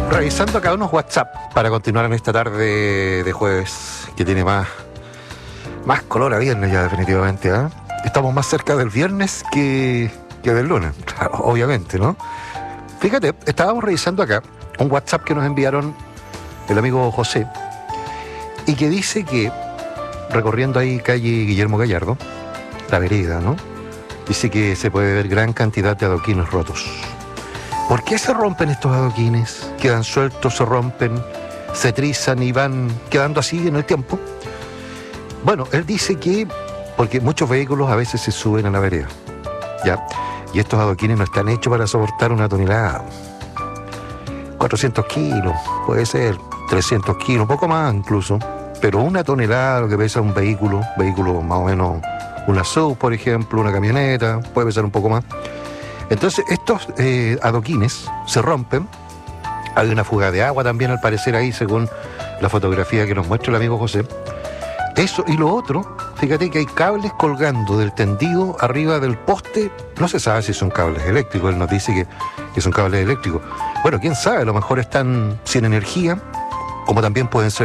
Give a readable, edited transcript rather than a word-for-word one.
Revisando acá unos WhatsApp para continuar en esta tarde de jueves que tiene más color a viernes ya definitivamente, ¿eh? Estamos más cerca del viernes que del lunes, claro, obviamente, ¿no? Fíjate, estábamos revisando acá un WhatsApp que nos enviaron el amigo José y que dice que recorriendo ahí calle Guillermo Gallardo, la vereda, ¿no? Dice que se puede ver gran cantidad de adoquines rotos. ¿Por qué se rompen estos adoquines? Quedan sueltos, se rompen, se trizan y van quedando así en el tiempo. Bueno, él dice que porque muchos vehículos a veces se suben a la vereda, ¿ya? Y estos adoquines no están hechos para soportar una tonelada. 400 kilos, puede ser, 300 kilos, un poco más incluso. Pero una tonelada, lo que pesa un vehículo más o menos, una SUV, por ejemplo, una camioneta, puede pesar un poco más. Entonces, estos adoquines se rompen. Hay una fuga de agua también, al parecer, ahí, según la fotografía que nos muestra el amigo José. Eso y lo otro, fíjate que hay cables colgando del tendido arriba del poste. No se sabe si son cables eléctricos, él nos dice que son cables eléctricos. Bueno, quién sabe, a lo mejor están sin energía, como también pueden ser